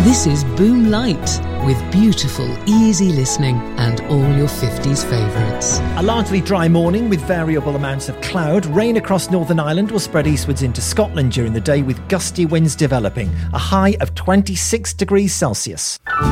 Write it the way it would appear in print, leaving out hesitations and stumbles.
This is Boom Light, with beautiful, easy listening and all your 50s favourites. A largely dry morning with variable amounts of cloud. Rain across Northern Ireland will spread eastwards into Scotland during the day with gusty winds developing. A high of 26 degrees Celsius.